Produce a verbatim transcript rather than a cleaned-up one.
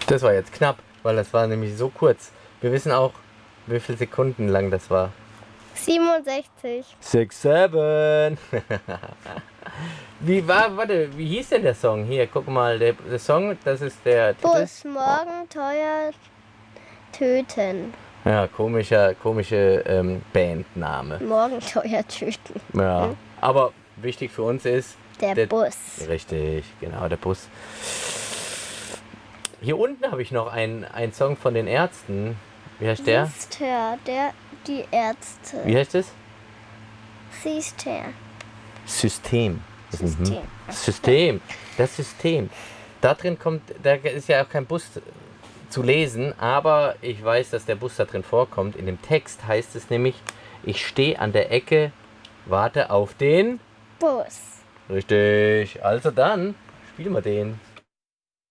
Das war jetzt knapp, weil das war nämlich so kurz. Wir wissen auch, wie viele Sekunden lang das war. siebenundsechzig. Six, seven. Wie war, warte, wie hieß denn der Song? Hier, guck mal, der, der Song, das ist der Titel. Bus, morgen teuer töten. Ja, komischer, komische ähm, Bandname. Morgen teuer töten. Ja, Hm? aber wichtig für uns ist... Der, der Bus. Richtig, genau, der Bus. Hier unten habe ich noch einen, einen Song von den Ärzten. Wie heißt der? Sister, der, die Ärzte. Wie heißt es? Sister. System. System. Mhm. System. Das System. Da drin kommt, da ist ja auch kein Bus zu lesen, aber ich weiß, dass der Bus da drin vorkommt. In dem Text heißt es nämlich, ich stehe an der Ecke, warte auf den Bus. Richtig. Also dann, spielen wir den.